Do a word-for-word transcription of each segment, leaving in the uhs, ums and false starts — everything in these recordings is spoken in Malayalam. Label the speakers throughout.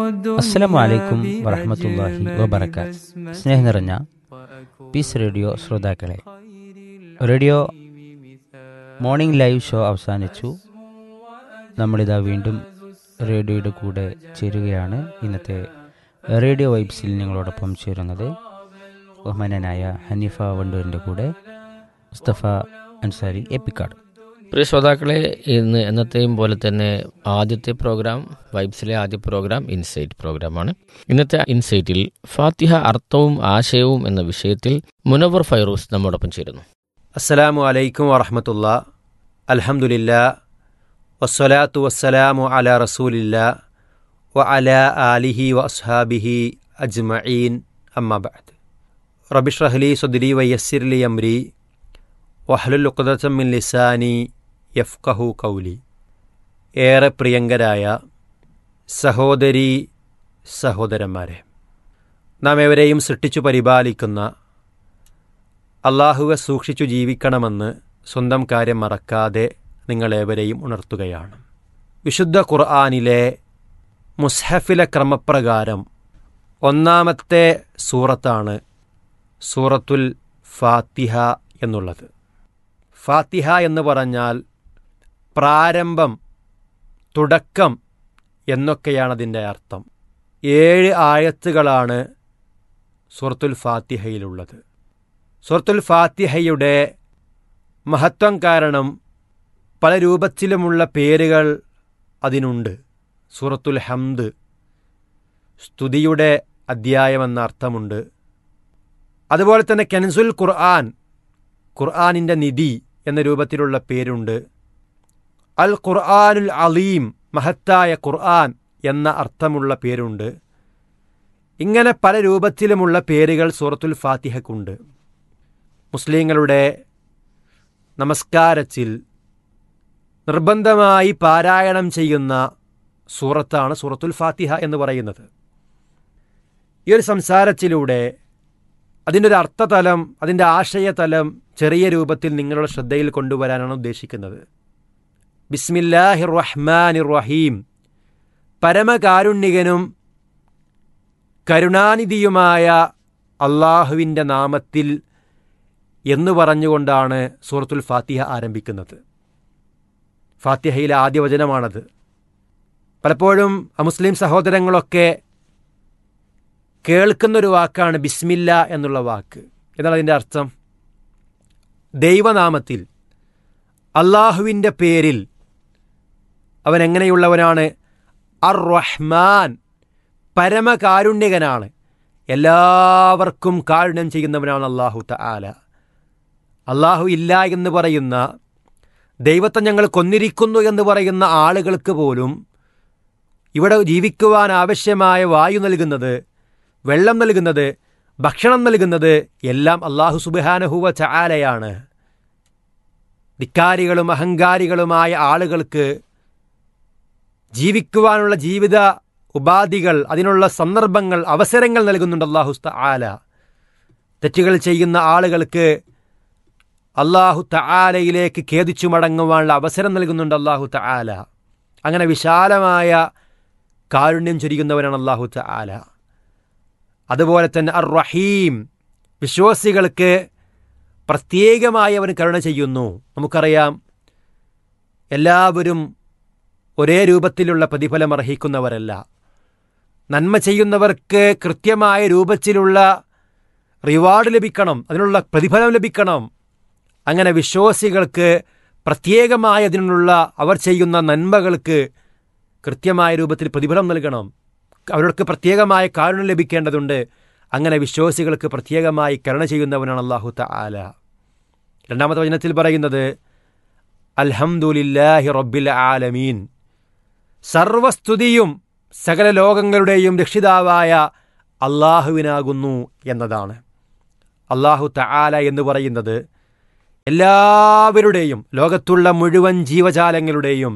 Speaker 1: അസ്സലാമു അലൈക്കും വറഹ്മത്തുള്ളാഹി വബറകാത്ത്. സ്നേഹം നിറഞ്ഞ പീസ് റേഡിയോ ശ്രോതാക്കളെ, റേഡിയോ മോർണിംഗ് ലൈവ് ഷോ അവസാനിച്ചു. നമ്മളിതാ വീണ്ടും റേഡിയോയുടെ കൂടെ ചേരുകയാണ്. ഇന്നത്തെ റേഡിയോ വൈബ്സിൽ നിങ്ങളോടൊപ്പം ചേരുന്നത് ബഹുമാനനായ ഹനീഫ വണ്ടൂരിൻ്റെ കൂടെ മുസ്തഫ അൻസാരി എപ്പിക്കാട്.
Speaker 2: പ്രിയ ശ്രോതാക്കളെ, ഇന്ന് എന്നത്തെയും പോലെ തന്നെ ആദ്യത്തെ പ്രോഗ്രാം, വൈബ്സിലെ ആദ്യ പ്രോഗ്രാം ഇൻസൈറ്റ് പ്രോഗ്രാമാണ്. ഇന്നത്തെ ഇൻസൈറ്റിൽ ഫാത്തിഹ അർത്ഥവും ആശയവും എന്ന വിഷയത്തിൽ മുനവർ ഫൈറൂസ് നമ്മോടൊപ്പം ചേരുന്നു.
Speaker 3: അസ്സലാമു അലൈക്കും വറഹ്മത്തുള്ളാ. അൽഹംദുലില്ലാ വസ്സലാത്തു വസ്സലാമു അലാ റസൂലില്ലാ വ അലാ ആലിഹി വ അസ്ഹാബിഹി അജ്മഈൻ. അമ്മാ ബഅദ്. റബ്ബി ഇശ്റഹ് ലി സദ്രി വയസ്സിർ ലി അംരി വഹ്ലുൽ ഉഖ്ദതം മിൻ ലിസാനി യഫ്ഖഹു ഖൗലി. ഏറെ പ്രിയങ്കരായ സഹോദരീ സഹോദരന്മാരെ, നാം എവരെയും സൃഷ്ടിച്ചു പരിപാലിക്കുന്ന അള്ളാഹുവെ സൂക്ഷിച്ചു ജീവിക്കണമെന്ന് സ്വന്തം കാര്യം മറക്കാതെ നിങ്ങളേവരെയും ഉണർത്തുകയാണ്. വിശുദ്ധ ഖുർആനിലെ മുസ്ഹഫിലെ ക്രമപ്രകാരം ഒന്നാമത്തെ സൂറത്താണ് സൂറത്തുൽ ഫാത്തിഹ എന്നുള്ളത്. ഫാത്തിഹ എന്ന് പറഞ്ഞാൽ പ്രാരംഭം, തുടക്കം എന്നൊക്കെയാണ് അതിൻ്റെ അർത്ഥം. ഏഴ് ആയത്തുകളാണ് സൂറത്തുൽ ഫാത്തിഹയിലുള്ളത്. സൂറത്തുൽ ഫാത്തിഹയുടെ മഹത്വം കാരണം പല രൂപത്തിലുമുള്ള പേരുകൾ അതിനുണ്ട്. സൂറത്തുൽ ഹംദ്, സ്തുതിയുടെ അധ്യായമെന്ന അർത്ഥമുണ്ട്. അതുപോലെ തന്നെ കൻസുൽ ഖുർആൻ, ഖുർആനിൻ്റെ നിധി എന്ന രൂപത്തിലുള്ള പേരുണ്ട്. അൽ ഖുർആനുൽ അലീം, മഹത്തായ ഖുർആൻ എന്ന അർത്ഥമുള്ള പേരുണ്ട്. ഇങ്ങനെ പല രൂപത്തിലുമുള്ള പേരുകൾ സൂറത്തുൽ ഫാത്തിഹക്കുണ്ട്. മുസ്ലിങ്ങളുടെ നമസ്കാരത്തിൽ നിർബന്ധമായി പാരായണം ചെയ്യുന്ന സൂറത്താണ് സൂറത്തുൽ ഫാത്തിഹ എന്ന് പറയുന്നത്. ഈ ഒരു സംസാരത്തിലൂടെ അതിൻ്റെ ഒരു അർത്ഥതലം, അതിൻ്റെ ആശയതലം ചെറിയ രൂപത്തിൽ നിങ്ങളുടെ ശ്രദ്ധയിൽ കൊണ്ടുവരാനാണ് ഉദ്ദേശിക്കുന്നത്. ബിസ്മില്ലാഹിർ റഹ്മാനിർ റഹീം, പരമകാരുണ്യകനും കരുണാനിധിയുമായ അള്ളാഹുവിൻ്റെ നാമത്തിൽ എന്ന് പറഞ്ഞുകൊണ്ടാണ് സൂറത്തുൽ ഫാത്തിഹ ആരംഭിക്കുന്നത്. ഫാത്തിഹയിലെ ആദ്യ വചനമാണത്. പലപ്പോഴും അമുസ്ലിം സഹോദരങ്ങളൊക്കെ കേൾക്കുന്നൊരു വാക്കാണ് ബിസ്മില്ല എന്നുള്ള വാക്ക്. എന്നാൽ അതിൻ്റെ അർത്ഥം ദൈവനാമത്തിൽ, അള്ളാഹുവിൻ്റെ പേരിൽ. അവൻ എങ്ങനെയുള്ളവനാണ്? അർ റഹ്മാൻ, പരമകാരുണ്യകനാണ്, എല്ലാവർക്കും കാരുണ്യം ചെയ്യുന്നവനാണ് അള്ളാഹു തആല. അള്ളാഹു ഇല്ല എന്ന് പറയുന്ന, ദൈവത്തെ ഞങ്ങൾ കൊന്നിരിക്കുന്നു എന്ന് പറയുന്ന ആളുകൾക്ക് പോലും ഇവിടെ ജീവിക്കുവാൻ ആവശ്യമായ വായു നൽകുന്നത്, വെള്ളം നൽകുന്നത്, ഭക്ഷണം നൽകുന്നത് എല്ലാം അള്ളാഹു സുബ്ഹാനഹു വ തആലയാണ്. ധിക്കാരികളും അഹങ്കാരികളുമായ ആളുകൾക്ക് ജീവിക്കുവാനുള്ള ജീവിത ഉപാധികൾ, അതിനുള്ള സന്ദർഭങ്ങൾ, അവസരങ്ങൾ നൽകുന്നുണ്ട് അള്ളാഹു തആല. തെറ്റുകൾ ചെയ്യുന്ന ആളുകൾക്ക് അള്ളാഹു തആലയിലേക്ക് ഖേദിച്ചു മടങ്ങുവാനുള്ള അവസരം നൽകുന്നുണ്ട് അള്ളാഹു തആല. അങ്ങനെ വിശാലമായ കാരുണ്യം ചൊരിയുന്നവനാണ് അള്ളാഹു തആല. അതുപോലെ തന്നെ അർ റഹീം, വിശ്വാസികൾക്ക് പ്രത്യേകമായി അവൻ കരുണ ചെയ്യുന്നു. നമുക്കറിയാം, എല്ലാവരും ഒരേ രൂപത്തിലുള്ള പ്രതിഫലം അർഹിക്കുന്നവരല്ല. നന്മ ചെയ്യുന്നവർക്ക് കൃത്യമായ രൂപത്തിലുള്ള റിവാർഡ് ലഭിക്കണം, അതിനുള്ള പ്രതിഫലം ലഭിക്കണം. അങ്ങനെ വിശ്വാസികൾക്ക് പ്രത്യേകമായ അതിനുള്ള, അവർ ചെയ്യുന്ന നന്മകൾക്ക് കൃത്യമായ രൂപത്തിൽ പ്രതിഫലം നൽകണം. അവർക്ക് പ്രത്യേകമായ കാരുണ്യം ലഭിക്കേണ്ടതുണ്ട്. അങ്ങനെ വിശ്വാസികൾക്ക് പ്രത്യേകമായി കരുണ ചെയ്യുന്നവനാണ് അല്ലാഹു തആല. രണ്ടാമത്തെ വചനത്തിൽ പറയുന്നത് അൽഹംദുലില്ലാഹി റബ്ബിൽ ആലമീൻ, സർവസ്തുതിയും സകല ലോകങ്ങളുടെയും രക്ഷിതാവായ അള്ളാഹുവിനാകുന്നു എന്നതാണ്. അല്ലാഹു തആല എന്ന് പറയുന്നത് എല്ലാവരുടെയും, ലോകത്തുള്ള മുഴുവൻ ജീവജാലങ്ങളുടെയും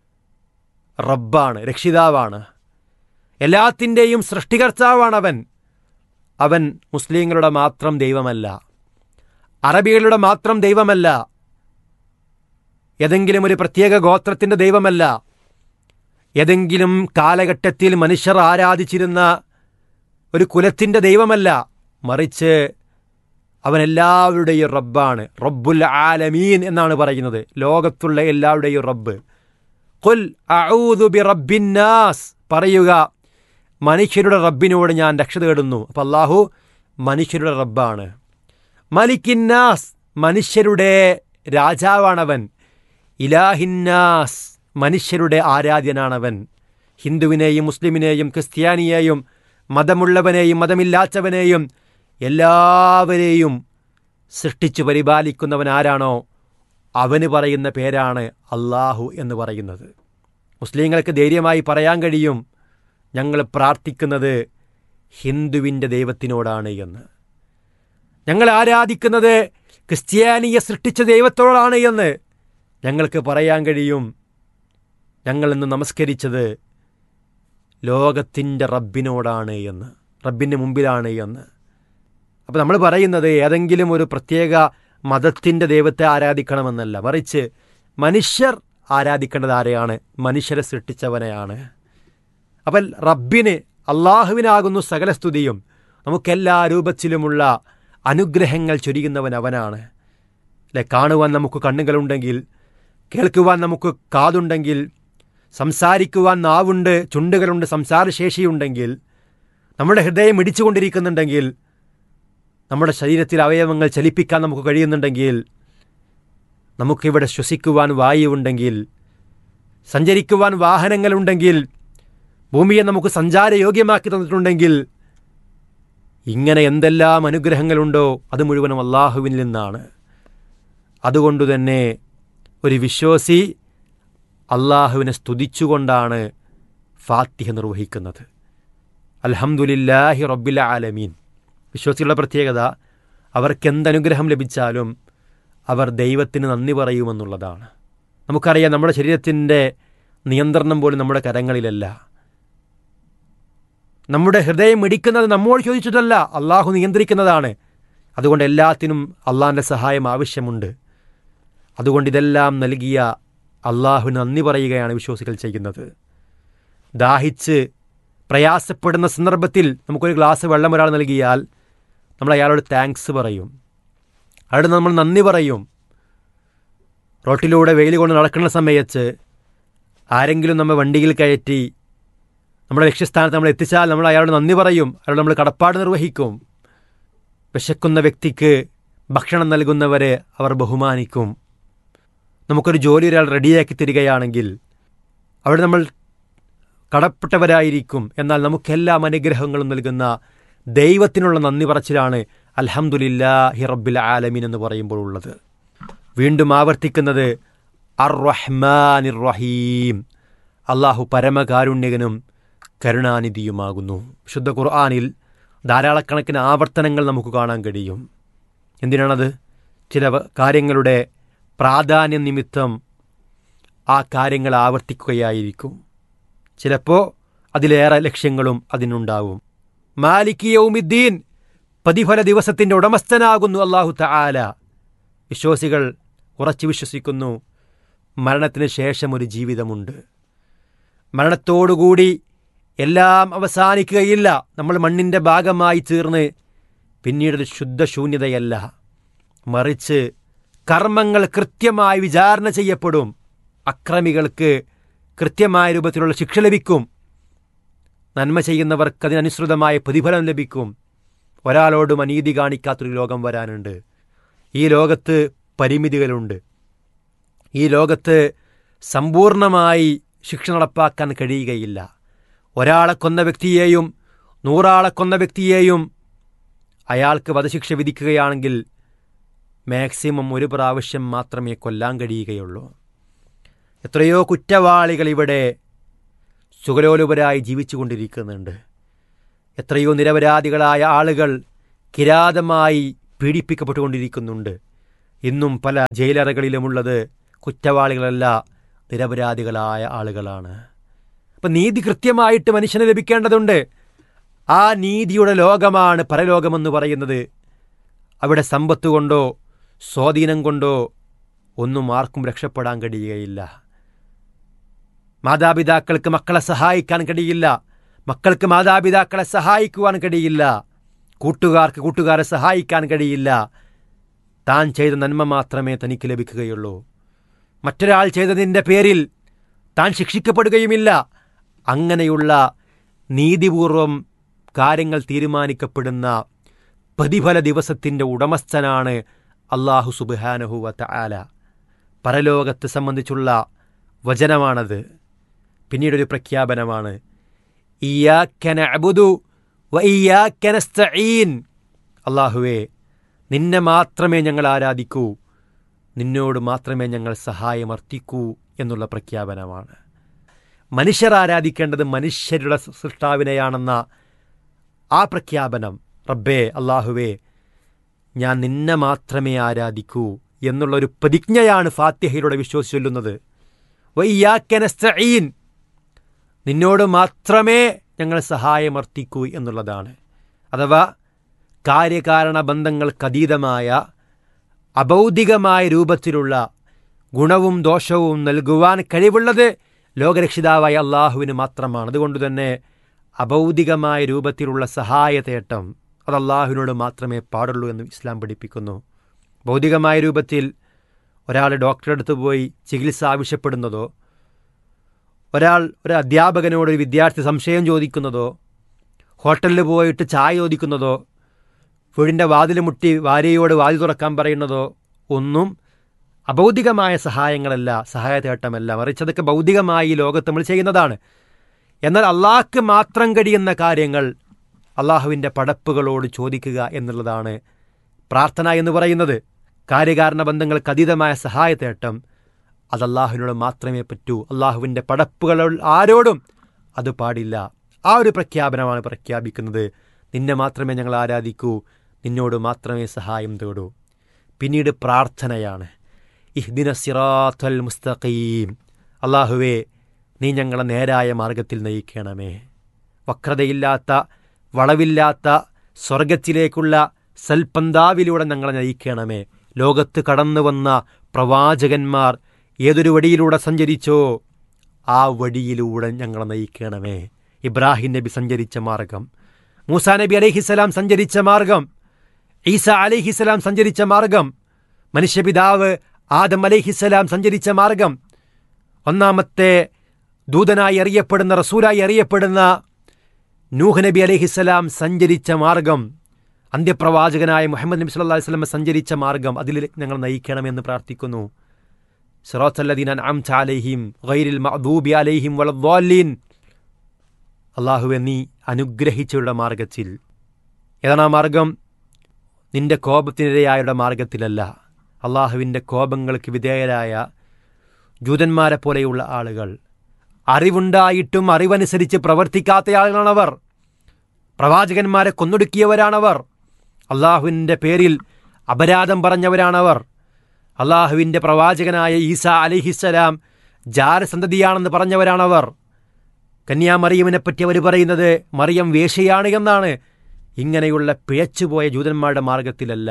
Speaker 3: റബ്ബാണ്, രക്ഷിതാവാണ്, എല്ലാത്തിൻ്റെയും സൃഷ്ടികർത്താവാണ് അവൻ. അവൻ മുസ്ലിങ്ങളുടെ മാത്രം ദൈവമല്ല, അറബികളുടെ മാത്രം ദൈവമല്ല, ഏതെങ്കിലും ഒരു പ്രത്യേക ഗോത്രത്തിൻ്റെ ദൈവമല്ല. ഏതെങ്കിലും കാലഘട്ടത്തിൽ മനുഷ്യർ ആരാധിച്ചിരുന്ന ഒരു കുലത്തിൻ്റെ ദൈവമല്ല, മറിച്ച് അവൻ എല്ലാവരുടെയും റബ്ബാണ്. റബ്ബുൽ ആലമീൻ എന്നാണ് പറയുന്നത്, ലോകത്തുള്ള എല്ലാവരുടെയും റബ്ബ്. ഖുൽ അഊദു ബി റബ്ബിന്നാസ്, പറയുക മനുഷ്യരുടെ റബ്ബിനോട് ഞാൻ രക്ഷ തേടുന്നു. അപ്പം അല്ലാഹു മനുഷ്യരുടെ റബ്ബാണ്. മലിക്കിന്നാസ്, മനുഷ്യരുടെ രാജാവാണവൻ. ഇലാഹിന്നാസ്, മനുഷ്യരുടെ ആരാധ്യനാണവൻ. ഹിന്ദുവിനെയും മുസ്ലിമിനെയും ക്രിസ്ത്യാനിയെയും മതമുള്ളവനെയും മതമില്ലാത്തവനെയും എല്ലാവരെയും സൃഷ്ടിച്ചു പരിപാലിക്കുന്നവൻ ആരാണോ അവന് പറയുന്ന പേരാണ് അല്ലാഹു എന്ന് പറയുന്നത്. മുസ്ലിങ്ങൾക്ക് ധൈര്യമായി പറയാൻ കഴിയും, ഞങ്ങൾ പ്രാർത്ഥിക്കുന്നത് ഹിന്ദുവിൻ്റെ ദൈവത്തിനോടാണ് എന്ന്, ഞങ്ങൾ ആരാധിക്കുന്നത് ക്രിസ്ത്യാനിയെ സൃഷ്ടിച്ച ദൈവത്തോടാണ് എന്ന് ഞങ്ങൾക്ക് പറയാൻ കഴിയും. ഞങ്ങൾ ഇന്ന് നമസ്കരിച്ചത് ലോകത്തിൻ്റെ റബ്ബിനോടാണ് എന്ന്, റബ്ബിൻ്റെ മുമ്പിലാണ് എന്ന്. അപ്പോൾ നമ്മൾ പറയുന്നത് ഏതെങ്കിലും ഒരു പ്രത്യേക മതത്തിൻ്റെ ദൈവത്തെ ആരാധിക്കണമെന്നല്ല, മറിച്ച് മനുഷ്യർ ആരാധിക്കേണ്ടത് ആരെയാണ്? മനുഷ്യരെ സൃഷ്ടിച്ചവനെയാണ്. അപ്പം റബ്ബിന്, അള്ളാഹുവിനാകുന്നു സകല സ്തുതിയും. നമുക്കെല്ലാ രൂപത്തിലുമുള്ള അനുഗ്രഹങ്ങൾ ചൊരിയുന്നവൻ അവനാണ്. അല്ലെ, കാണുവാൻ നമുക്ക് കണ്ണുകളുണ്ടെങ്കിൽ, കേൾക്കുവാൻ നമുക്ക് കാതുണ്ടെങ്കിൽ, സംസാരിക്കുവാൻ നാവുണ്ട്, ചുണ്ടുകളുണ്ട്, സംസാരശേഷിയുണ്ടെങ്കിൽ, നമ്മുടെ ഹൃദയം ഇടിച്ചുകൊണ്ടിരിക്കുന്നുണ്ടെങ്കിൽ, നമ്മുടെ ശരീരത്തിൽ അവയവങ്ങൾ ചലിപ്പിക്കാൻ നമുക്ക് കഴിയുന്നുണ്ടെങ്കിൽ, നമുക്കിവിടെ ശ്വസിക്കുവാൻ വായുവുണ്ടെങ്കിൽ, സഞ്ചരിക്കുവാൻ വാഹനങ്ങളുണ്ടെങ്കിൽ, ഭൂമിയെ നമുക്ക് സഞ്ചാരയോഗ്യമാക്കി തന്നിട്ടുണ്ടെങ്കിൽ, ഇങ്ങനെ എന്തെല്ലാം അനുഗ്രഹങ്ങളുണ്ടോ അത് മുഴുവനും അള്ളാഹുവിൽ നിന്നാണ്. അതുകൊണ്ടുതന്നെ ഒരു വിശ്വാസി അള്ളാഹുവിനെ സ്തുതിച്ചുകൊണ്ടാണ് ഫാത്തിഹ നിർവഹിക്കുന്നത്. അൽഹംദുലില്ലാഹി റബ്ബിൽ ആലമീൻ. വിശ്വാസികളുടെ പ്രത്യേകത, അവർക്ക് എന്തനുഗ്രഹം ലഭിച്ചാലും അവർ ദൈവത്തിന് നന്ദി പറയുമെന്നുള്ളതാണ്. നമുക്കറിയാം, നമ്മുടെ ശരീരത്തിൻ്റെ നിയന്ത്രണം പോലും നമ്മുടെ കരങ്ങളിലല്ല. നമ്മുടെ ഹൃദയം ഇടിക്കുന്നത് നമ്മോട് ചോദിച്ചിട്ടല്ല, അള്ളാഹു നിയന്ത്രിക്കുന്നതാണ്. അതുകൊണ്ട് എല്ലാത്തിനും അള്ളാഹിൻ്റെ സഹായം ആവശ്യമുണ്ട്. അതുകൊണ്ട് ഇതെല്ലാം നൽകിയ അള്ളാഹുവിന് നന്ദി പറയുകയാണ് വിശ്വാസികൾ ചെയ്യുന്നത്. ദാഹിച്ച് പ്രയാസപ്പെടുന്ന സന്ദർഭത്തിൽ നമുക്കൊരു ഗ്ലാസ് വെള്ളം ഒരാൾ നൽകിയാൽ നമ്മൾ അയാളോട് താങ്ക്സ് പറയും, അയാളോട് നമ്മൾ നന്ദി പറയും. റോട്ടിലൂടെ വെയിൽ കൊണ്ട് നടക്കുന്ന സമയത്ത് ആരെങ്കിലും നമ്മൾ വണ്ടിയിൽ കയറ്റി നമ്മുടെ ലക്ഷ്യസ്ഥാനത്ത് നമ്മൾ എത്തിച്ചാൽ നമ്മൾ അയാളോട് നന്ദി പറയും, അയാളോട് നമ്മൾ കടപ്പാട് നിർവഹിക്കും. വിശക്കുന്ന വ്യക്തിക്ക് ഭക്ഷണം നൽകുന്നവരെ അവർ ബഹുമാനിക്കും. നമുക്കൊരു ജോലി ഒരാൾ റെഡിയാക്കി തരികയാണെങ്കിൽ അവിടെ നമ്മൾ കടപ്പെട്ടവരായിരിക്കും. എന്നാൽ നമുക്കെല്ലാം അനുഗ്രഹങ്ങളും നൽകുന്ന ദൈവത്തിനുള്ള നന്ദി പറച്ചിലാണ് അൽഹംദുലില്ലാഹി റബ്ബിൽ ആലമീൻ എന്ന് പറയുമ്പോൾ ഉള്ളത്. വീണ്ടും ആവർത്തിക്കുന്നത് അർ റഹ്മാനിർ റഹീം, അള്ളാഹു പരമകാരുണ്യകനും കരുണാനിധിയുമാകുന്നു. വിശുദ്ധ ഖുർആനിൽ ധാരാളക്കണക്കിന് ആവർത്തനങ്ങൾ നമുക്ക് കാണാൻ കഴിയും. എന്തിനാണത്? ചില കാര്യങ്ങളുടെ പ്രാധാന്യം നിമിത്തം ആ കാര്യങ്ങൾ ആവർത്തിക്കുകയായിരിക്കും. ചിലപ്പോൾ അതിലേറെ ലക്ഷ്യങ്ങളും അതിനുണ്ടാവും. മാലിക് യൗമിദ്ദീൻ, പ്രതിഫല ദിവസത്തിൻ്റെ ഉടമസ്ഥനാകുന്നു അല്ലാഹു തആല. വിശ്വാസികൾ ഉറച്ചു വിശ്വസിക്കുന്നു, മരണത്തിന് ശേഷം ഒരു ജീവിതമുണ്ട്. മരണത്തോടുകൂടി എല്ലാം അവസാനിക്കുകയില്ല. നമ്മൾ മണ്ണിൻ്റെ ഭാഗമായി തീർന്ന് പിന്നീടൊരു ശുദ്ധശൂന്യതയല്ല, മറിച്ച് കർമ്മങ്ങൾ കൃത്യമായി വിചാരണ ചെയ്യപ്പെടും. അക്രമികൾക്ക് കൃത്യമായ രൂപത്തിലുള്ള ശിക്ഷ ലഭിക്കും. നന്മ ചെയ്യുന്നവർക്ക് അതിനനുസൃതമായ പ്രതിഫലം ലഭിക്കും. ഒരാളോടും അനീതി കാണിക്കാത്തൊരു ലോകം വരാനുണ്ട്. ഈ ലോകത്ത് പരിമിതികളുണ്ട്. ഈ ലോകത്ത് സമ്പൂർണമായി ശിക്ഷ നടപ്പാക്കാൻ കഴിയുകയില്ല. ഒരാളെ കൊന്ന വ്യക്തിയെയും നൂറാളെ കൊന്ന വ്യക്തിയെയും അയാൾക്ക് വധശിക്ഷ വിധിക്കുകയാണെങ്കിൽ മാക്സിമം ഒരു പ്രാവശ്യം മാത്രമേ കൊല്ലാൻ കഴിയുകയുള്ളൂ. എത്രയോ കുറ്റവാളികൾ ഇവിടെ സുഖലോലുപരായി ജീവിച്ചു കൊണ്ടിരിക്കുന്നുണ്ട്. എത്രയോ നിരപരാധികളായ ആളുകൾ കിരാതമായി പീഡിപ്പിക്കപ്പെട്ടുകൊണ്ടിരിക്കുന്നുണ്ട്. ഇന്നും പല ജയിലറകളിലുമുള്ളത് കുറ്റവാളികളല്ല, നിരപരാധികളായ ആളുകളാണ്. അപ്പം നീതി കൃത്യമായിട്ട് മനുഷ്യന് ലഭിക്കേണ്ടതുണ്ട്. ആ നീതിയുടെ ലോകമാണ് പരലോകമെന്ന് പറയുന്നത്. അവിടെ സമ്പത്ത് കൊണ്ടോ സ്വാധീനം കൊണ്ടോ ഒന്നും ആർക്കും രക്ഷപ്പെടാൻ കഴിയുകയില്ല. മാതാപിതാക്കൾക്ക് മക്കളെ സഹായിക്കാൻ കഴിയില്ല, മക്കൾക്ക് മാതാപിതാക്കളെ സഹായിക്കുവാൻ കഴിയില്ല, കൂട്ടുകാർക്ക് കൂട്ടുകാരെ സഹായിക്കാൻ കഴിയില്ല. താൻ ചെയ്ത നന്മ മാത്രമേ തനിക്ക് ലഭിക്കുകയുള്ളൂ. മറ്റൊരാൾ ചെയ്തതിൻ്റെ പേരിൽ താൻ ശിക്ഷിക്കപ്പെടുകയുമില്ല. അങ്ങനെയുള്ള നീതിപൂർവം കാര്യങ്ങൾ തീരുമാനിക്കപ്പെടുന്ന പ്രതിഫല ദിവസത്തിൻ്റെ ഉടമസ്ഥനാണ് അല്ലാഹു സുബ്ഹാനഹു വ തആല. പരലോകത്തെ സംബന്ധിച്ചുള്ള വചനമാണത്. പിന്നീടൊരു പ്രഖ്യാപനമാണ്, ഇയ്യാക നഅ്ബുദു വ ഇയ്യാക നസ്തഈൻ. അല്ലാഹുവേ, നിന്നെ മാത്രമേ ഞങ്ങൾ ആരാധിക്കൂ, നിന്നോട് മാത്രമേ ഞങ്ങൾ സഹായമർത്ഥിക്കൂ എന്നുള്ള പ്രഖ്യാപനമാണ്. മനുഷ്യർ ആരാധിക്കേണ്ടത് മനുഷ്യരുടെ സൃഷ്ടാവിനെയാണെന്ന ആ പ്രഖ്യാപനം, റബ്ബേ അല്ലാഹുവേ ഞാൻ നിന്നെ മാത്രമേ ആരാധിക്കൂ എന്നുള്ളൊരു പ്രതിജ്ഞയാണ് ഫാത്തിഹയിലൂടെ വിശ്വസിച്ച് ചൊല്ലുന്നത്. വ ഇയ്യാക നസ്തഈൻ, നിന്നോട് മാത്രമേ ഞങ്ങൾ സഹായമർത്ഥിക്കൂ എന്നുള്ളതാണ്. അഥവാ കാര്യകാരണ ബന്ധങ്ങൾക്കതീതമായ അഭൗതികമായ രൂപത്തിലുള്ള ഗുണവും ദോഷവും നൽകുവാൻ കഴിവുള്ളത് ലോകരക്ഷിതാവായ അള്ളാഹുവിന് മാത്രമാണ്. അതുകൊണ്ട് തന്നെ അഭൗതികമായ രൂപത്തിലുള്ള സഹായതേട്ടം അത് അള്ളാഹുവിനോട് മാത്രമേ പാടുള്ളൂ എന്ന് ഇസ്ലാം പഠിപ്പിക്കുന്നു. ഭൗതികമായ രൂപത്തിൽ ഒരാൾ ഡോക്ടറെ അടുത്ത് പോയി ചികിത്സ ആവശ്യപ്പെടുന്നതോ, ഒരാൾ ഒരു അധ്യാപകനോട് ഒരു വിദ്യാർത്ഥി സംശയം ചോദിക്കുന്നതോ, ഹോട്ടലിൽ പോയിട്ട് ചായ ചോദിക്കുന്നതോ, വീടിൻ്റെ വാതിൽ മുട്ടി ഭാര്യയോട് വാതിൽ തുറക്കാൻ പറയുന്നതോ ഒന്നും അഭൗതികമായ സഹായങ്ങളല്ല, സഹായതേട്ടമല്ല. മറിച്ച് അതൊക്കെ ഭൗതികമായി ഈ ലോകത്ത് നമ്മൾ ചെയ്യുന്നതാണ്. എന്നാൽ അള്ളാഹ്ക്ക് മാത്രം കഴിയുന്ന കാര്യങ്ങൾ അള്ളാഹുവിൻ്റെ പടപ്പുകളോട് ചോദിക്കുക എന്നുള്ളതാണ് പ്രാർത്ഥന എന്ന് പറയുന്നത്. കാര്യകാരണ ബന്ധങ്ങൾക്ക് അതീതമായ സഹായതേട്ടം അത് അള്ളാഹുവിനോട് മാത്രമേ പറ്റൂ. അള്ളാഹുവിൻ്റെ പടപ്പുകളോട് ആരോടും അത് പാടില്ല. ആ ഒരു പ്രഖ്യാപനമാണ് പ്രഖ്യാപിക്കുന്നത്. നിന്നെ മാത്രമേ ഞങ്ങൾ ആരാധിക്കൂ, നിന്നോട് മാത്രമേ സഹായം തേടൂ. പിന്നീട് പ്രാർത്ഥനയാണ്, ഇഹ്ദിന സിറാത്തൽ മുസ്തഖീം. അള്ളാഹുവേ, നീ ഞങ്ങളെ നേരായ മാർഗത്തിൽ നയിക്കണമേ. വക്രതയില്ലാത്ത, വളവില്ലാത്ത സ്വർഗത്തിലേക്കുള്ള സൽപന്താവിലൂടെ ഞങ്ങളെ നയിക്കണമേ. ലോകത്ത് കടന്നു വന്ന പ്രവാചകന്മാർ ഏതൊരു വഴിയിലൂടെ സഞ്ചരിച്ചോ ആ വഴിയിലൂടെ ഞങ്ങളെ നയിക്കണമേ. ഇബ്രാഹിം നബി സഞ്ചരിച്ച മാർഗം, മൂസാ നബി അലൈഹിസ്സലാം സഞ്ചരിച്ച മാർഗം, ഈസ അലൈഹിസ്സലാം സഞ്ചരിച്ച മാർഗം, മനുഷ്യപിതാവ് ആദം അലൈഹിസ്സലാം സഞ്ചരിച്ച മാർഗം, ഒന്നാമത്തെ ദൂതനായി അറിയപ്പെടുന്ന, റസൂലായി അറിയപ്പെടുന്ന നൂഹ് നബി അലൈഹിസ്സലാം സഞ്ചരിച്ച മാർഗം, അന്ത്യപ്രവാചകനായ മുഹമ്മദ് നബി സല്ലല്ലാഹു അലൈഹി വസല്ലം സഞ്ചരിച്ച മാർഗം, അതിൽ ഞങ്ങൾ നയിക്കണമെന്ന് പ്രാർത്ഥിക്കുന്നു. സിറാത്തല്ലദീന അൻഅംത അലൈഹിം ഗൈറിൽ മഗ്ദൂബി അലൈഹിം വലദ്ദാലിൻ. അല്ലാഹുവേ, നീ അനുഗ്രഹിച്ചവരുടെ മാർഗത്തിൽ. ഏതാണ് ആ മാർഗം? നിന്റെ കോപത്തിനിരയായുടെ മാർഗത്തിലല്ല. അള്ളാഹുവിൻ്റെ കോപങ്ങൾക്ക് വിധേയരായ ജൂതന്മാരെ പോലെയുള്ള ആളുകൾ, അറിവുണ്ടായിട്ടും അറിവനുസരിച്ച് പ്രവർത്തിക്കാത്ത ആളുകളാണവർ. പ്രവാചകന്മാരെ കൊന്നൊടുക്കിയവരാണവർ. അള്ളാഹുവിൻ്റെ പേരിൽ അപരാധം പറഞ്ഞവരാണവർ. അള്ളാഹുവിൻ്റെ പ്രവാചകനായ ഈസ അലൈഹിസ്സലാം ജാരസന്തതിയാണെന്ന് പറഞ്ഞവരാണവർ. കന്യാമറിയമിനെപ്പറ്റി അവർ പറയുന്നത് മറിയം വേശ്യയാണ് എന്നാണ്. ഇങ്ങനെയുള്ള പിഴച്ചുപോയ ജൂതന്മാരുടെ മാർഗത്തിലല്ല.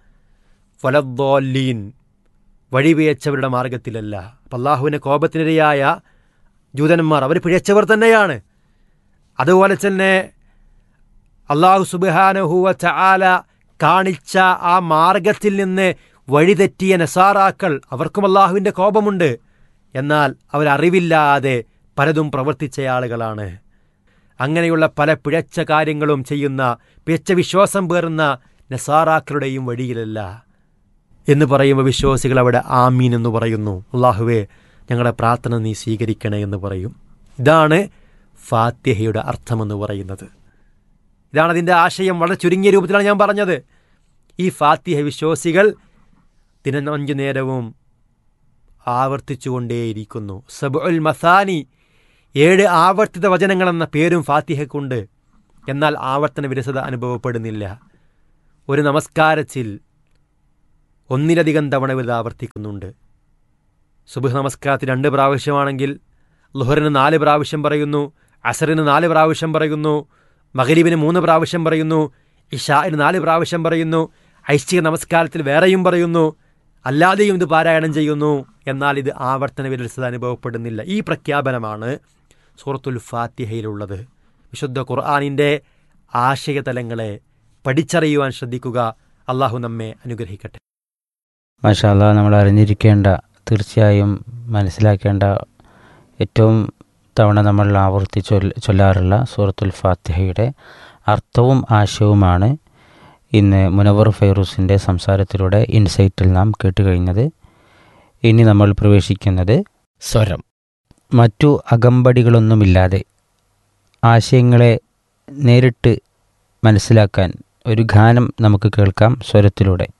Speaker 3: വലദ്ദാലീൻ, വഴിപിഴച്ചവരുടെ മാർഗത്തിലല്ല. അപ്പം അള്ളാഹുവിൻ്റെ കോപത്തിനിരയായ ജൂതന്മാർ അവർ പിഴച്ചവർ തന്നെയാണ്. അതുപോലെ തന്നെ അള്ളാഹു സുബ്ഹാനഹു വ തആല കാണിച്ച ആ മാർഗത്തിൽ നിന്ന് വഴിതെറ്റിയ നസാറാക്കൾ, അവർക്കും അള്ളാഹുവിൻ്റെ കോപമുണ്ട്. എന്നാൽ അവരറിവില്ലാതെ പലതും പ്രവർത്തിച്ച ആളുകളാണ്. അങ്ങനെയുള്ള പല പിഴച്ച കാര്യങ്ങളും ചെയ്യുന്ന, പിഴച്ച വിശ്വാസം പേറുന്ന നസാറാക്കളുടെയും വഴിയിലല്ല എന്ന് പറയുമ്പോൾ വിശ്വാസികൾ അവിടെ ആമീൻ എന്ന് പറയുന്നു. അള്ളാഹുവേ, ഞങ്ങളുടെ പ്രാർത്ഥന നീ സ്വീകരിക്കണേ എന്ന് പറയും. ഇതാണ് ഫാത്തിഹയുടെ അർത്ഥമെന്ന് പറയുന്നത്. ഇതാണ് അതിൻ്റെ ആശയം. വളരെ ചുരുങ്ങിയ രൂപത്തിലാണ് ഞാൻ പറഞ്ഞത്. ഈ ഫാത്തിഹ വിശ്വാസികൾ ദിനം അഞ്ചു നേരവും ആവർത്തിച്ചുകൊണ്ടേയിരിക്കുന്നു. സബ്ഉൽ മസാനി, ഏഴ് ആവർത്തിത വചനങ്ങളെന്ന പേരും ഫാത്തിഹയ്ക്കുണ്ട്. എന്നാൽ ആവർത്തന വിരസത അനുഭവപ്പെടുന്നില്ല. ഒരു നമസ്കാരത്തിൽ ഒന്നിലധികം തവണ ഇത് ആവർത്തിക്കുന്നുണ്ട്. സുബ്ഹ് നമസ്കാരത്തിൽ രണ്ട് പ്രാവശ്യമാണെങ്കിൽ ളുഹറിന് നാല് പ്രാവശ്യം പറയുന്നു, അസറിന് നാല് പ്രാവശ്യം പറയുന്നു, മഗ്രിബിന് മൂന്ന് പ്രാവശ്യം പറയുന്നു, ഇശാഇന് നാല് പ്രാവശ്യം പറയുന്നു, ഐശ്ചിക നമസ്കാരത്തിൽ വേറെയും പറയുന്നു. അല്ലാതെയും ഇത് പാരായണം ചെയ്യുന്നു, എന്നാൽ ഇത് ആവർത്തന വിരസത അനുഭവപ്പെടുന്നില്ല. ഈ പ്രഖ്യാപനമാണ് സൂറത്തുൽ ഫാത്തിഹയിലുള്ളത്. വിശുദ്ധ ഖുർആനിൻ്റെ ആശയതലങ്ങളെ പഠിച്ചറിയുവാൻ ശ്രദ്ധിക്കുക. അള്ളാഹു നമ്മെ അനുഗ്രഹിക്കട്ടെ.
Speaker 1: മാഷാ അല്ലാഹ്, നമ്മൾ അറിഞ്ഞിരിക്കേണ്ട, തീർച്ചയായും മനസ്സിലാക്കേണ്ട, ഏറ്റവും തവണ നമ്മൾ ആവർത്തി ചൊല്ല ചൊല്ലാറുള്ള സൂറത്തുൽ ഫാത്തിഹയുടെ അർത്ഥവും ആശയവുമാണ് ഇന്ന് മുനവർ ഫൈറൂസിൻ്റെ സംസാരത്തിലൂടെ ഇൻസൈറ്റിൽ നാം കേട്ടുകഴിഞ്ഞത്. ഇനി നമ്മൾ പ്രവേശിക്കുന്നത്
Speaker 2: സ്വരം.
Speaker 1: മറ്റു അകമ്പടികളൊന്നുമില്ലാതെ ആശയങ്ങളെ നേരിട്ട് മനസ്സിലാക്കാൻ ഒരു ഗാനം നമുക്ക് കേൾക്കാം സ്വരത്തിലൂടെ.